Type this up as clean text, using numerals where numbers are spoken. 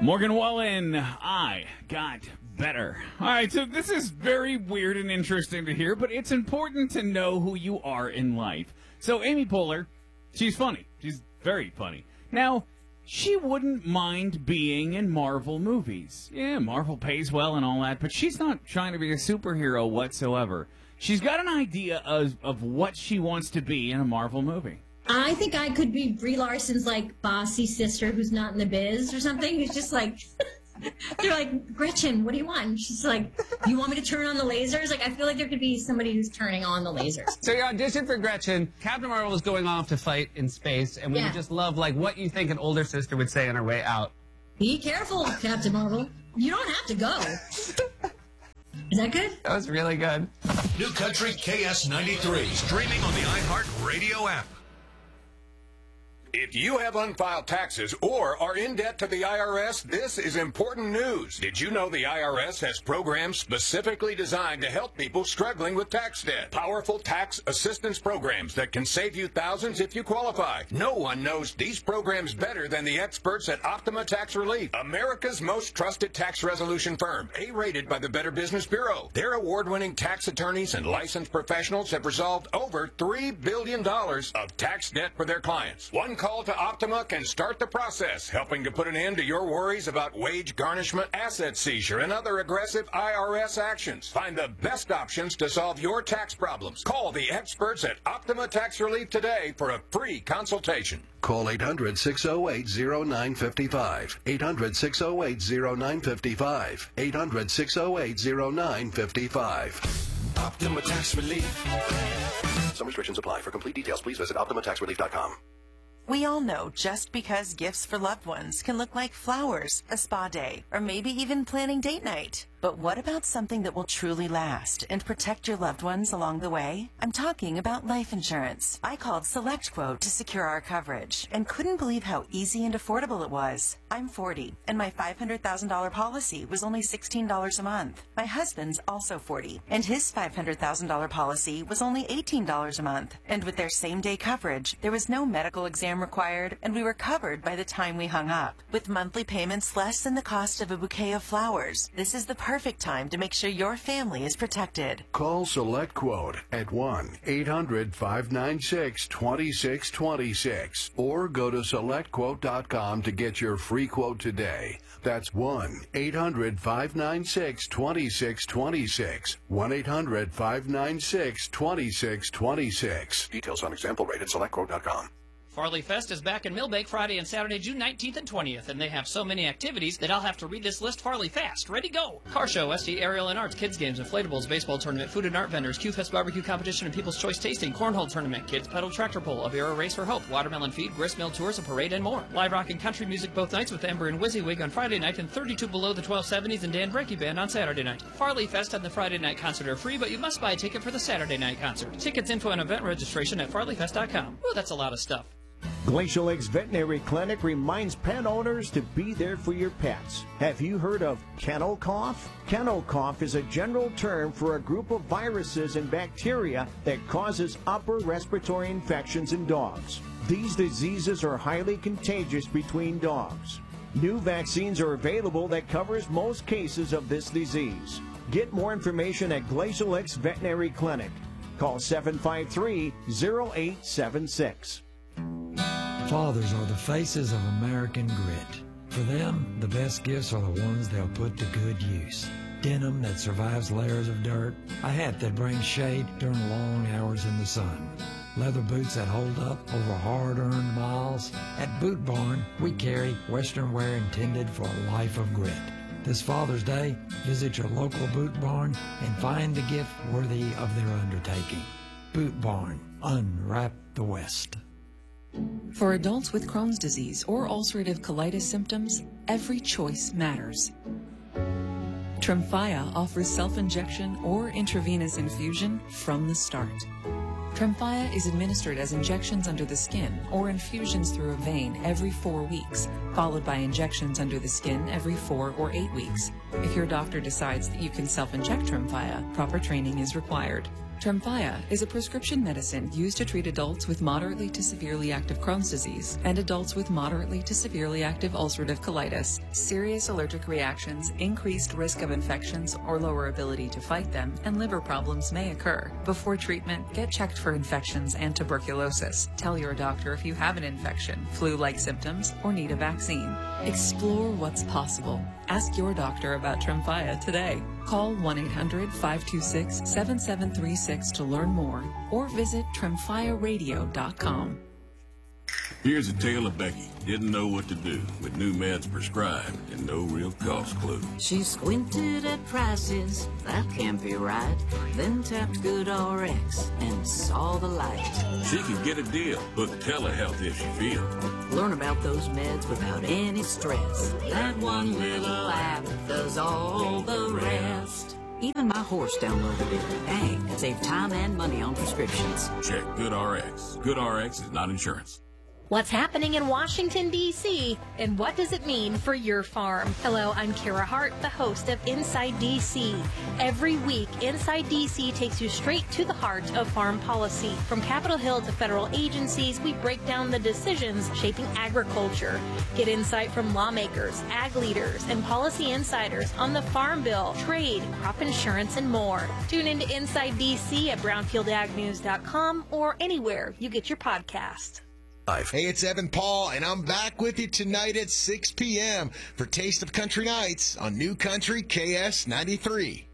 Morgan Wallen, I got better. All right, so this is very weird and interesting to hear, but it's important to know who you are in life. So Amy Poehler, she's funny. She's very funny. Now, she wouldn't mind being in Marvel movies. Yeah, Marvel pays well and all that, but she's not trying to be a superhero whatsoever. She's got an idea of what she wants to be in a Marvel movie. I think I could be Brie Larson's, like, bossy sister who's not in the biz or something, who's just like, they're like, Gretchen, what do you want? And she's like, you want me to turn on the lasers? Like, I feel like there could be somebody who's turning on the lasers. So you auditioned for Gretchen. Captain Marvel was going off to fight in space, and we would just love, like, what you think an older sister would say on her way out. Be careful, Captain Marvel. You don't have to go. Is that good? That was really good. New Country KS93, streaming on the iHeart Radio app. If you have unfiled taxes or are in debt to the IRS, this is important news. Did you know the IRS has programs specifically designed to help people struggling with tax debt? Powerful tax assistance programs that can save you thousands if you qualify. No one knows these programs better than the experts at Optima Tax Relief, America's most trusted tax resolution firm, A-rated by the Better Business Bureau. Their award-winning tax attorneys and licensed professionals have resolved over $3 billion of tax debt for their clients. One call to Optima can start the process, helping to put an end to your worries about wage garnishment, asset seizure, and other aggressive IRS actions. Find the best options to solve your tax problems. Call the experts at Optima Tax Relief today for a free consultation. Call 800-608-0955. 800-608-0955. 800-608-0955. Optima Tax Relief. Some restrictions apply. For complete details, please visit OptimaTaxRelief.com. We all know just because gifts for loved ones can look like flowers, a spa day, or maybe even planning date night. But what about something that will truly last and protect your loved ones along the way? I'm talking about life insurance. I called SelectQuote to secure our coverage and couldn't believe how easy and affordable it was. I'm 40, and my $500,000 policy was only $16 a month. My husband's also 40, and his $500,000 policy was only $18 a month. And with their same-day coverage, there was no medical exam required, and we were covered by the time we hung up. With monthly payments less than the cost of a bouquet of flowers, this is the perfect time to make sure your family is protected. Call SelectQuote at 1-800-596-2626 or go to SelectQuote.com to get your free quote today. That's 1-800-596-2626. 1-800-596-2626. Details on example rate at SelectQuote.com. Farley Fest is back in Millbank Friday and Saturday, June 19th and 20th, and they have so many activities that I'll have to read this list Farley fast. Ready, go! Car show, SD Aerial and Arts, kids games, inflatables, baseball tournament, food and art vendors, Q-Fest barbecue competition and People's Choice tasting, cornhole tournament, kids pedal tractor pull, Avera Race for Hope, watermelon feed, grist mill tours, a parade, and more. Live rock and country music both nights with Ember and WYZZYWIG on Friday night and 32 Below the 1270s and Dan Breaky Band on Saturday night. Farley Fest and the Friday night concert are free, but you must buy a ticket for the Saturday night concert. Tickets, info, and event registration at farleyfest.com. Ooh, that's a lot of stuff. Glacial Lakes Veterinary Clinic reminds pet owners to be there for your pets. Have you heard of kennel cough? Kennel cough is a general term for a group of viruses and bacteria that causes upper respiratory infections in dogs. These diseases are highly contagious between dogs. New vaccines are available that covers most cases of this disease. Get more information at Glacial Lakes Veterinary Clinic. Call 753-0876. Fathers are the faces of American grit. For them, the best gifts are the ones they'll put to good use. Denim that survives layers of dirt, a hat that brings shade during long hours in the sun, leather boots that hold up over hard-earned miles. At Boot Barn, we carry Western wear intended for a life of grit. This Father's Day, visit your local Boot Barn and find the gift worthy of their undertaking. Boot Barn, unwrap the West. For adults with Crohn's disease or ulcerative colitis symptoms, every choice matters. Tremfya offers self-injection or intravenous infusion from the start. Tremfya is administered as injections under the skin or infusions through a vein every 4 weeks, followed by injections under the skin every 4 or 8 weeks. If your doctor decides that you can self-inject Tremfya, proper training is required. Tremfya is a prescription medicine used to treat adults with moderately to severely active Crohn's disease and adults with moderately to severely active ulcerative colitis. Serious allergic reactions, increased risk of infections or lower ability to fight them, and liver problems may occur. Before treatment, get checked for infections and tuberculosis. Tell your doctor if you have an infection, flu-like symptoms, or need a vaccine. Explore what's possible. Ask your doctor about Tremfya today. Call 1-800-526-7736 to learn more or visit tremfyaradio.com. Here's a tale of Becky. Didn't know what to do with new meds prescribed and no real cost clue. She squinted at prices, that can't be right. Then tapped GoodRx and saw the light. She can get a deal. Book telehealth if she feels. Learn about those meds without any stress. That one little app does all the rest. Even my horse downloaded it. Dang, it saved time and money on prescriptions. Check GoodRx. GoodRx is not insurance. What's happening in Washington, D.C., and what does it mean for your farm? Hello, I'm Kara Hart, the host of Inside D.C. Every week, Inside D.C. takes you straight to the heart of farm policy. From Capitol Hill to federal agencies, we break down the decisions shaping agriculture. Get insight from lawmakers, ag leaders, and policy insiders on the Farm Bill, trade, crop insurance, and more. Tune into Inside D.C. at brownfieldagnews.com or anywhere you get your podcast. Hey, it's Evan Paul, and I'm back with you tonight at 6 p.m. for Taste of Country Nights on New Country KS 93.